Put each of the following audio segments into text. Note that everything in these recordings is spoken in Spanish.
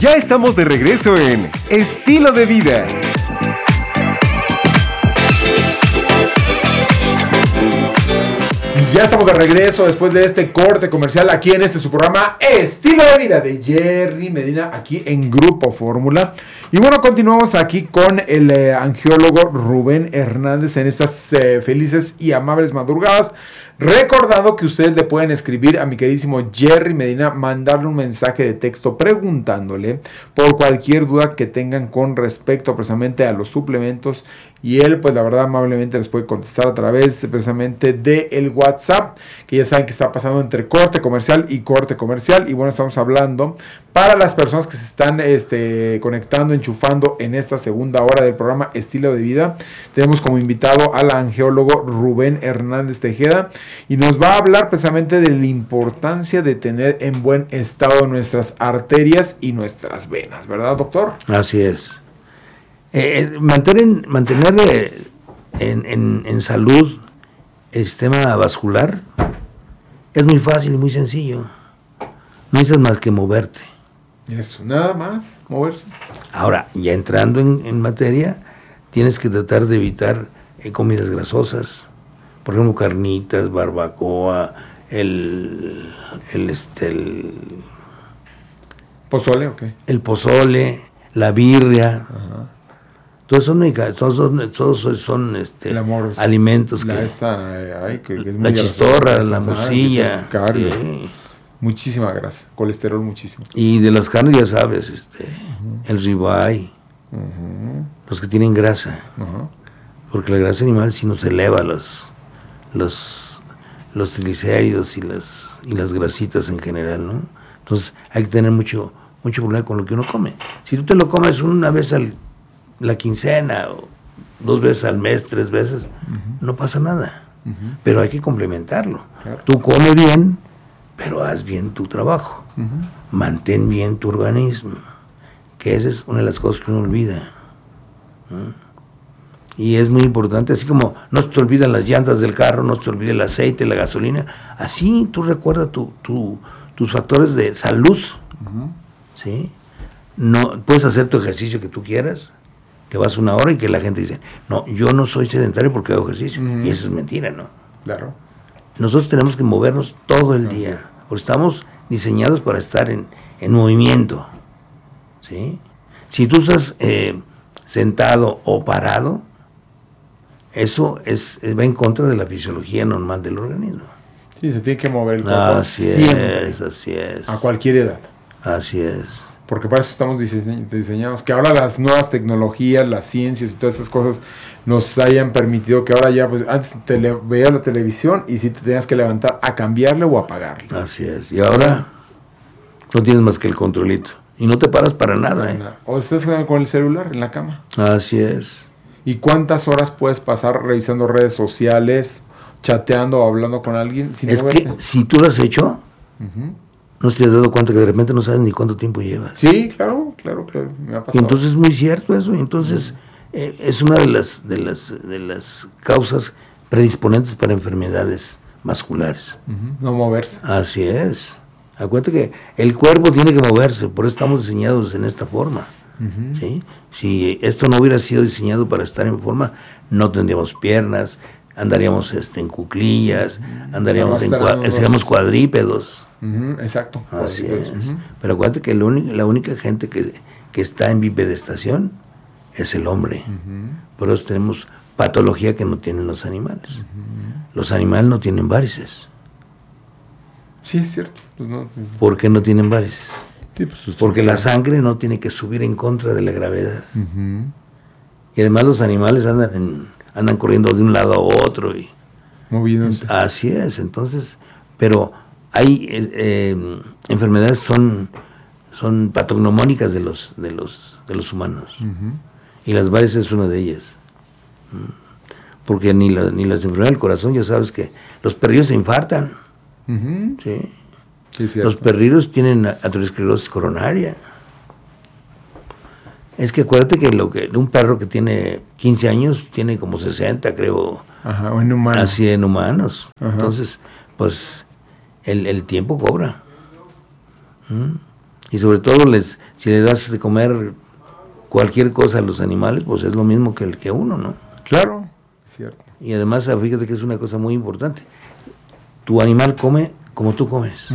Ya estamos de regreso en Estilo de Vida. Y ya estamos de regreso después de este corte comercial aquí en su programa Estilo de Vida de Jerry Medina, aquí en Grupo Fórmula. Y bueno, continuamos aquí con el angiólogo Rubén Hernández en estas felices y amables madrugadas. Recordando que ustedes le pueden escribir a mi queridísimo Jerry Medina, mandarle un mensaje de texto preguntándole por cualquier duda que tengan con respecto precisamente a los suplementos, y él pues la verdad amablemente les puede contestar a través precisamente del WhatsApp, que ya saben que está pasando entre corte comercial y corte comercial. Y bueno, estamos hablando para las personas que se están conectando, enchufando en esta segunda hora del programa Estilo de Vida. Tenemos como invitado al angiólogo Rubén Hernández Tejeda, y nos va a hablar precisamente de la importancia de tener en buen estado nuestras arterias y nuestras venas, ¿verdad, doctor? Así es. Mantener en salud el sistema vascular es muy fácil y muy sencillo. No necesitas más que moverte. Eso, nada más, moverse. Ahora, ya entrando en materia, tienes que tratar de evitar comidas grasosas. Por ejemplo, carnitas, barbacoa, el ¿Pozole o qué? El pozole, la birria. Ajá. Todos son alimentos que es muy la chistorra, la morcilla, sí. Muchísima grasa, colesterol muchísimo. Y de las carnes ya sabes, el ribeye, los que tienen grasa, porque la grasa animal sí nos eleva los triglicéridos y las grasitas en general, ¿no? Entonces hay que tener mucho problema con lo que uno come. Si tú te lo comes una vez la quincena, o 2 veces al mes, 3 veces, no pasa nada. Pero hay que complementarlo. Claro. Tú come bien, pero haz bien tu trabajo. Mantén bien tu organismo, que esa es una de las cosas que uno olvida. Y es muy importante, así como no se te olvidan las llantas del carro, no se te olvida el aceite, la gasolina, así tú recuerda tus factores de salud. ¿Sí? No, puedes hacer tu ejercicio que tú quieras, que vas 1 hora y que la gente dice, no, yo no soy sedentario porque hago ejercicio. Y eso es mentira, ¿no? Claro. Nosotros tenemos que movernos todo el día, porque estamos diseñados para estar en movimiento. ¿Sí? Si tú estás sentado o parado, eso va en contra de la fisiología normal del organismo. Sí, se tiene que mover el cuerpo así es. A cualquier edad. Así es. Porque para eso estamos diseñados. Que ahora las nuevas tecnologías, las ciencias y todas estas cosas nos hayan permitido que ahora ya, pues antes veías la televisión y si te tenías que levantar a cambiarle o a apagarle. Así es. Y ahora no tienes más que el controlito. Y no te paras para nada. O estás con el celular en la cama. Así es. ¿Y cuántas horas puedes pasar revisando redes sociales, chateando o hablando con alguien sin moverte? Que si tú lo has hecho, no te has dado cuenta que de repente no sabes ni cuánto tiempo llevas. Sí, claro, me ha pasado. Y entonces es muy cierto eso. Entonces es una de las causas predisponentes para enfermedades vasculares. No moverse. Así es. Acuérdate que el cuerpo tiene que moverse, por eso estamos diseñados en esta forma. ¿Sí? Si esto no hubiera sido diseñado para estar en forma, no tendríamos piernas, andaríamos en cuclillas, seríamos cuadrípedos. Exacto. Así es. Pero acuérdate que la única gente que está en bipedestación es el hombre. Por eso tenemos patología que no tienen los animales. Los animales no tienen varices. Sí, es cierto. Pues no. ¿Por qué no tienen varices? Sí, pues porque la sangre no tiene que subir en contra de la gravedad. Y además los animales andan corriendo de un lado a otro y moviéndose. Así es. Entonces, pero hay enfermedades son patognomónicas de los humanos. Y las varices es una de ellas. Porque ni las enfermedades del corazón, ya sabes que los perrillos se infartan. ¿Sí? Sí, los perrillos tienen aterosclerosis coronaria. Es que acuérdate que un perro que tiene 15 años tiene como 60, creo. Ajá, o en humanos. Así en humanos. Entonces, pues el tiempo cobra. Y sobre todo si le das de comer cualquier cosa a los animales, pues es lo mismo que uno, ¿no? Claro, es cierto. Y además, fíjate que es una cosa muy importante. Tu animal come como tú comes.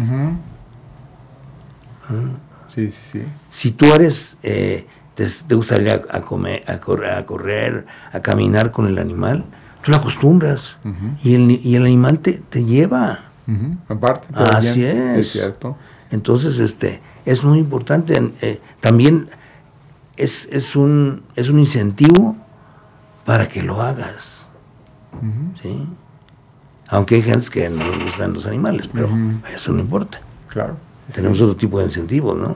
Sí, sí, sí. Si tú eres, te gusta salir a comer, a correr, a caminar con el animal, tú lo acostumbras. Y el animal te lleva. Aparte, Así bien, es cierto. Entonces, es muy importante. También es un incentivo para que lo hagas. ¿Sí? Aunque hay gente que no les gustan los animales, pero eso no importa. Claro. Tenemos otro tipo de incentivos, ¿no?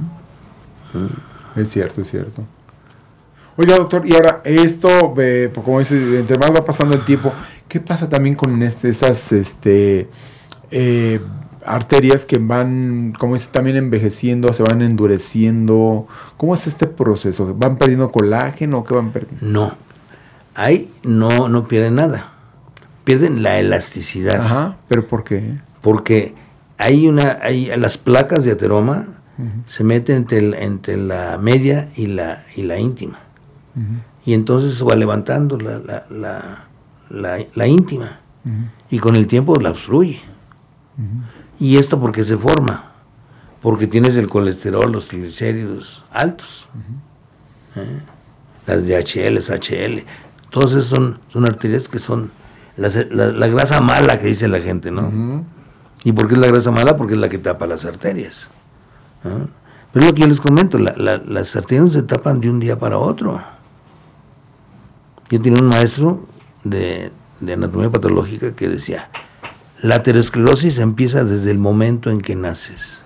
Es cierto, es cierto. Oiga, doctor, y ahora esto, como dice, entre más va pasando el tiempo, ¿qué pasa también con esas arterias que van, como dice, también envejeciendo, se van endureciendo? ¿Cómo es este proceso? ¿Van perdiendo colágeno o qué van perdiendo? No, ahí no pierden nada. Pierden la elasticidad. Ajá, ¿pero por qué? Porque las placas de ateroma se meten entre la media y la íntima. Y entonces se va levantando la íntima. Y con el tiempo la obstruye. ¿Y esto por qué se forma? Porque tienes el colesterol, los triglicéridos altos. Las DHL, HL. Todas esas son arterias que son la grasa mala que dice la gente, ¿no? ¿Y por qué es la grasa mala? Porque es la que tapa las arterias. Pero es lo que yo les comento, las arterias no se tapan de un día para otro. Yo tenía un maestro de anatomía patológica que decía, la aterosclerosis empieza desde el momento en que naces.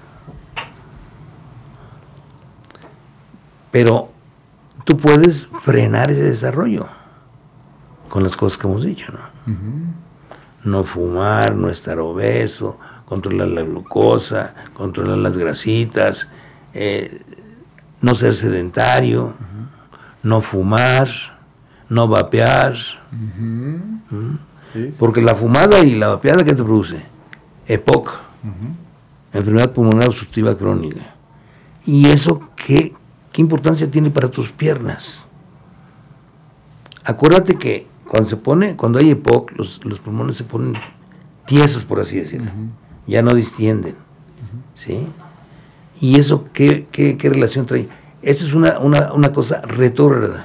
Pero tú puedes frenar ese desarrollo con las cosas que hemos dicho, ¿no? No fumar, no estar obeso, controlar la glucosa, controlar las grasitas, no ser sedentario, no fumar, no vapear. Sí. Porque la fumada y la vapeada, ¿qué te produce? EPOC, enfermedad pulmonar obstructiva crónica. ¿Y eso qué importancia tiene para tus piernas? Acuérdate que cuando hay EPOC, los pulmones se ponen tiesos, por así decirlo. Ya no distienden. ¿Sí? ¿Y eso qué relación trae? Eso es una cosa retrógrada.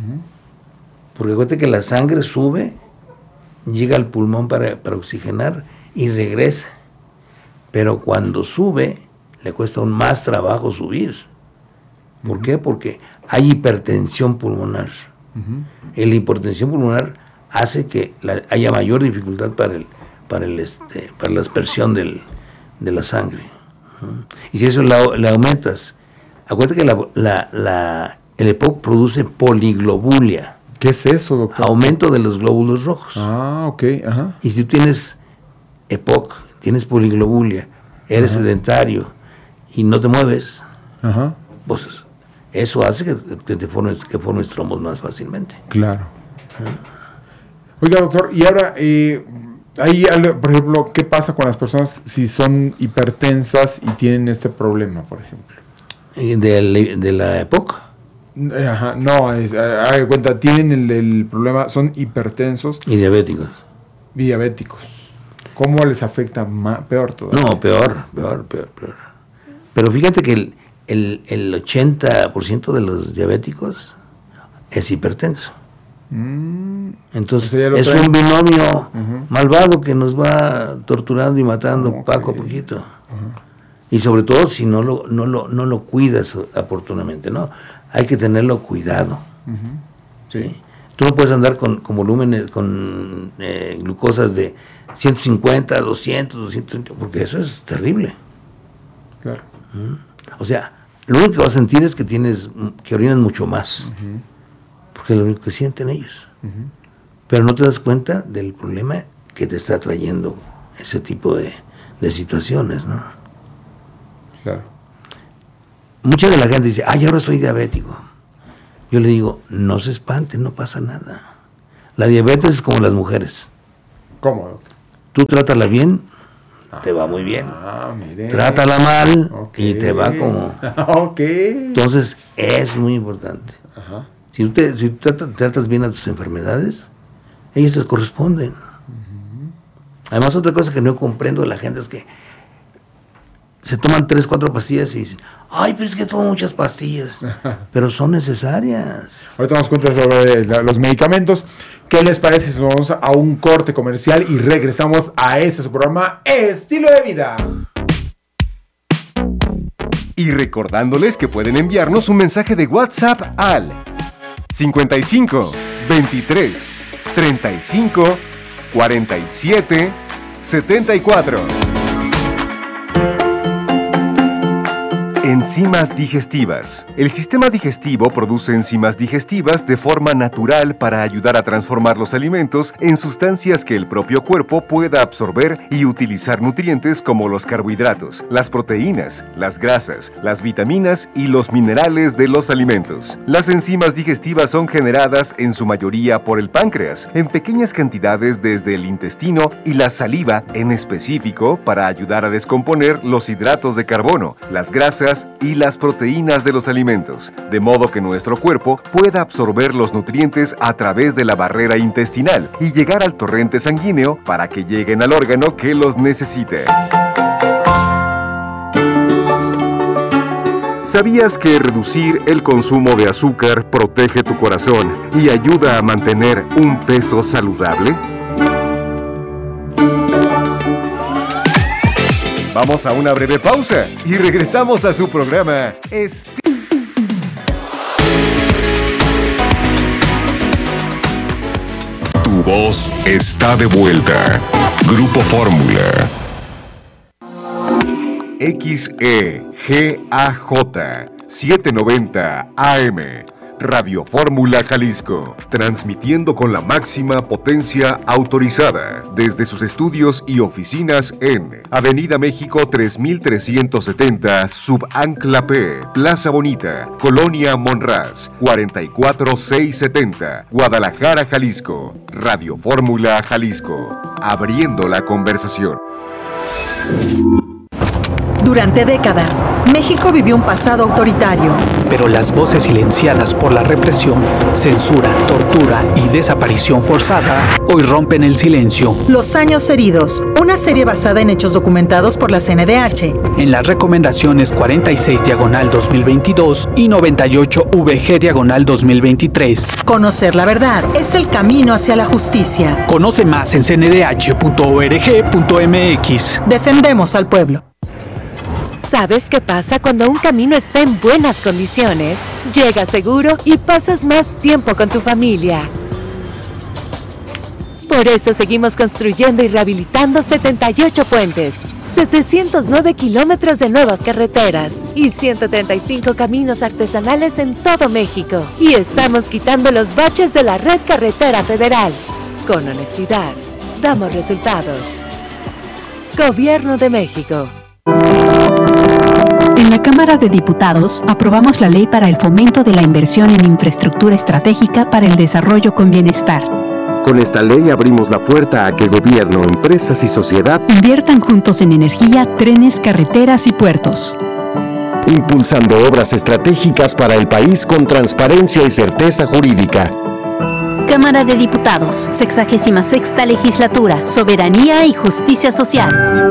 Porque acuérdate que la sangre sube, llega al pulmón para oxigenar y regresa. Pero cuando sube, le cuesta aún más trabajo subir. ¿Por qué? Porque hay hipertensión pulmonar. La hipertensión pulmonar hace que haya mayor dificultad para la aspersión de la sangre. Y si eso le aumentas, acuérdate que el EPOC produce poliglobulia. ¿Qué es eso, doctor? Aumento de los glóbulos rojos. Ah, ok, ajá. Y si tú tienes EPOC, tienes poliglobulia, eres sedentario y no te mueves, pues eso hace que formes trombos más fácilmente. Claro. Oiga, doctor, y ahora, por ejemplo, ¿qué pasa con las personas si son hipertensas y tienen este problema, por ejemplo? ¿De la EPOC? Ajá, no, haga de cuenta, tienen el problema, son hipertensos. Y diabéticos. Y diabéticos. ¿Cómo les afecta peor todavía? No, peor. Pero fíjate que el 80% de los diabéticos es hipertenso. Entonces es un binomio malvado que nos va torturando y matando poco a poquito. Y sobre todo si no lo cuidas oportunamente, ¿no? Hay que tenerlo cuidado. ¿Sí? Tú no puedes andar con volúmenes, con glucosas de 150, 200, 230, porque eso es terrible. Claro. O sea, lo único que vas a sentir es que orinas mucho más. Porque es lo único que sienten ellos. Pero no te das cuenta del problema que te está trayendo ese tipo de situaciones, ¿no? Claro. Mucha de la gente dice, ahora soy diabético. Yo le digo, no se espanten, no pasa nada. La diabetes es como las mujeres. ¿Cómo, doctor? Tú trátala bien, te va muy bien. Mire. Trátala mal y te va como... Ok. Entonces, es muy importante. Ajá. Si tú tratas bien a tus enfermedades, ellas te corresponden. Además, otra cosa que no comprendo de la gente es que se toman 3, 4 pastillas y dicen, ay, pero es que tomo muchas pastillas. Pero son necesarias. Ahorita nos cuentas sobre los medicamentos. ¿Qué les parece si nos vamos a un corte comercial y regresamos a su programa Estilo de Vida? Y recordándoles que pueden enviarnos un mensaje de WhatsApp al 55 23 35 47 74. Enzimas digestivas. El sistema digestivo produce enzimas digestivas de forma natural para ayudar a transformar los alimentos en sustancias que el propio cuerpo pueda absorber y utilizar nutrientes como los carbohidratos, las proteínas, las grasas, las vitaminas y los minerales de los alimentos. Las enzimas digestivas son generadas en su mayoría por el páncreas, en pequeñas cantidades desde el intestino y la saliva en específico para ayudar a descomponer los hidratos de carbono, las grasas y las proteínas de los alimentos, de modo que nuestro cuerpo pueda absorber los nutrientes a través de la barrera intestinal y llegar al torrente sanguíneo para que lleguen al órgano que los necesite. ¿Sabías que reducir el consumo de azúcar protege tu corazón y ayuda a mantener un peso saludable? Vamos a una breve pausa y regresamos a su programa Tu voz está de vuelta. Grupo Fórmula. XEGAJ 790 AM. Radio Fórmula Jalisco, transmitiendo con la máxima potencia autorizada desde sus estudios y oficinas en Avenida México 3370, Subancla P, Plaza Bonita, Colonia Monraz, 44670, Guadalajara, Jalisco. Radio Fórmula Jalisco, abriendo la conversación. Durante décadas, México vivió un pasado autoritario. Pero las voces silenciadas por la represión, censura, tortura y desaparición forzada hoy rompen el silencio. Los años heridos, una serie basada en hechos documentados por la CNDH. En las recomendaciones 46/2022 y 98/VG/2023. Conocer la verdad es el camino hacia la justicia. Conoce más en cndh.org.mx. Defendemos al pueblo. ¿Sabes qué pasa cuando un camino está en buenas condiciones? Llegas seguro y pasas más tiempo con tu familia. Por eso seguimos construyendo y rehabilitando 78 puentes, 709 kilómetros de nuevas carreteras y 135 caminos artesanales en todo México. Y estamos quitando los baches de la red carretera federal. Con honestidad, damos resultados. Gobierno de México. En la Cámara de Diputados aprobamos la Ley para el Fomento de la Inversión en Infraestructura Estratégica para el Desarrollo con Bienestar. Con esta ley abrimos la puerta a que gobierno, empresas y sociedad inviertan juntos en energía, trenes, carreteras y puertos. impulsando obras estratégicas para el país con transparencia y certeza jurídica. Cámara de Diputados, 66ª Legislatura, Soberanía y Justicia Social.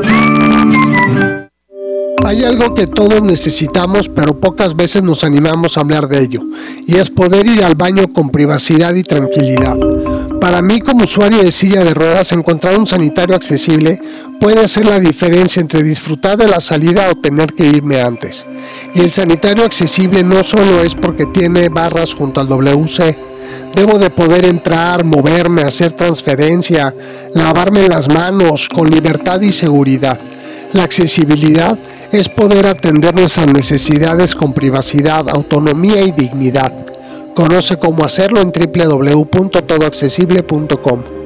Hay algo que todos necesitamos, pero pocas veces nos animamos a hablar de ello, y es poder ir al baño con privacidad y tranquilidad. Para mí, como usuario de silla de ruedas, encontrar un sanitario accesible puede hacer la diferencia entre disfrutar de la salida o tener que irme antes. Y el sanitario accesible no solo es porque tiene barras junto al WC. Debo de poder entrar, moverme, hacer transferencia, lavarme las manos con libertad y seguridad. La accesibilidad es poder atender nuestras necesidades con privacidad, autonomía y dignidad. Conoce cómo hacerlo en www.todoaccesible.com.